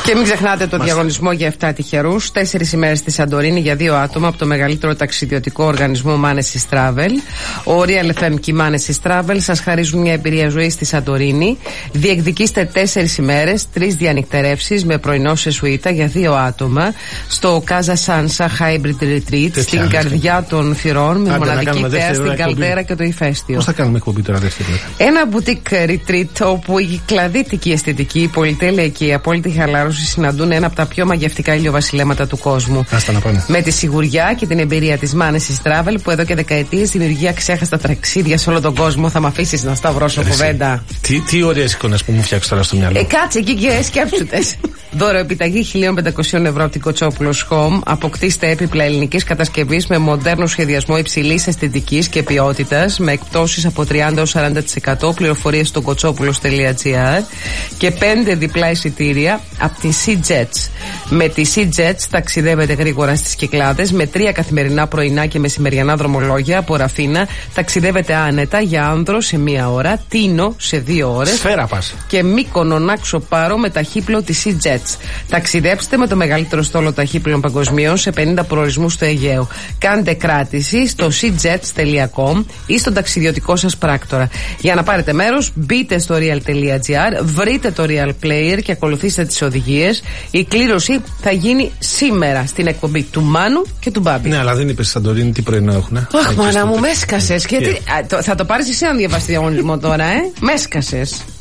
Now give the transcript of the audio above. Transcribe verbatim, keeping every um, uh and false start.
Και μην ξεχνάτε το Μας... διαγωνισμό για επτά τυχερούς. Τέσσερις ημέρες στη Σαντορίνη για δύο άτομα από το μεγαλύτερο ταξιδιωτικό οργανισμό Manesis Travel. Ο Real εφ εμ και η Manesis Travel σας χαρίζουν μια εμπειρία ζωής στη Σαντορίνη. Διεκδικήστε τέσσερις ημέρες, τρεις διανυκτερεύσεις με πρωινό σε σουίτα για δύο άτομα στο Casa Sansa Hybrid Retreat, Τέτοια, στην καρδιά των θυρών, με Άντε, μοναδική θέα στην Καλτέρα και το ηφαίστειο. Πώς θα κάνουμε εκπομπή τώρα δεύτερη? Ένα boutique retreat όπου η κλαδίτικη αισθητική, η πολυτέλεια και η απόλυτη χαλάρωση συναντούν ένα από τα πιο μαγευτικά ηλιοβασιλέματα του κόσμου. Άστα να πάνε. Με τη σιγουριά και την εμπειρία της Manesis Travel που εδώ και δεκαετίες δημιουργεί αξέχαστα ταξίδια σε όλο τον κόσμο. Θα με αφήσεις να σταυρώσω κουβέντα? Τι, τι ωραίες εικόνες που μου φτιάξεις τώρα στο μυαλό. Ε, κάτσε εκεί και σκέψου τες. Δώρο επιταγή χίλια πεντακόσια ευρώ από την Κοτσόπουλος Home. Αποκτήστε έπιπλα ελληνικής κατασκευής με μοντέρνο σχεδιασμό υψηλής αισθητικής και ποιότητας, με εκπτώσεις από τριάντα έως σαράντα τοις εκατό. Πληροφορίες στο κοτσόπουλος τελεία τζι άρ και πέντε διπλά εισιτήρια από τη SeaJets. Με τη SeaJets ταξιδεύετε γρήγορα στις Κυκλάδες με τρία καθημερινά πρωινά και μεσημεριανά δρομολόγια από Ραφίνα. Ταξιδεύετε άνετα για Άνδρο σε μία ώρα, Τίνο σε δύο ώρες. Σφαίρα πας. Και Μύκονο Νάξο Πάρο με ταχύπλο τη SeaJets. Ταξιδέψτε με το μεγαλύτερο στόλο ταχύπλων παγκοσμίων σε πενήντα προορισμούς στο Αιγαίο. Κάντε κράτηση στο seajets τελεία com ή στον ταξιδιωτικό σας πράκτορα. Για να πάρετε μέρος, μπείτε στο real τελεία τζι άρ, βρείτε το Real Player και ακολουθήστε τις οδηγίες. Η κλήρωση θα γίνει σήμερα στην εκπομπή του Μάνου και του Μπάμπη. Ναι, αλλά δεν είπες Σαντορίνη τι πρωινό έχουνε. Αχ, μάνα μου, με έσκασες. Θα το πάρεις εσύ να διαβάσεις διαγωνισμό τώρα, ε? Με έσκασες.